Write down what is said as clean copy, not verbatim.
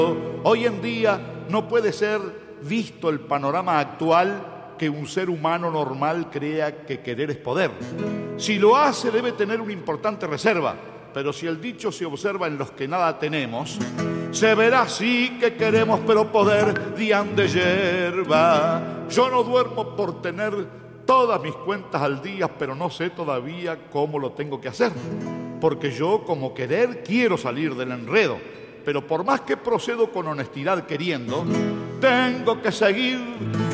Hoy en día no puede ser visto el panorama actual que un ser humano normal crea que querer es poder. Si lo hace debe tener una importante reserva, pero si el dicho se observa en los que nada tenemos, se verá sí que queremos, pero poder dian de yerba. Yo no duermo por tener todas mis cuentas al día, pero no sé todavía cómo lo tengo que hacer, porque yo como querer quiero salir del enredo, pero por más que procedo con honestidad queriendo, tengo que seguir